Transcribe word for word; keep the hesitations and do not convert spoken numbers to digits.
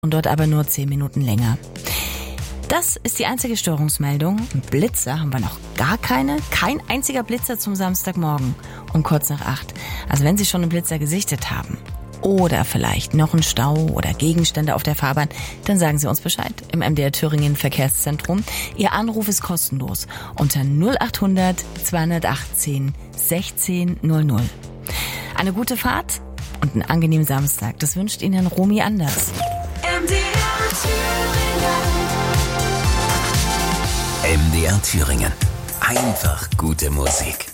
und dort aber nur zehn Minuten länger. Das ist die einzige Störungsmeldung. Blitzer haben wir noch gar keine. Kein einziger Blitzer zum Samstagmorgen um kurz nach acht. Also wenn Sie schon einen Blitzer gesichtet haben oder vielleicht noch einen Stau oder Gegenstände auf der Fahrbahn, dann sagen Sie uns Bescheid im M D R Thüringen Verkehrszentrum. Ihr Anruf ist kostenlos unter null achthundert zweihundertachtzehn sechzehn null null. Eine gute Fahrt und einen angenehmen Samstag. Das wünscht Ihnen Romy Anders. M D R Thüringen. M D R Thüringen. Einfach gute Musik.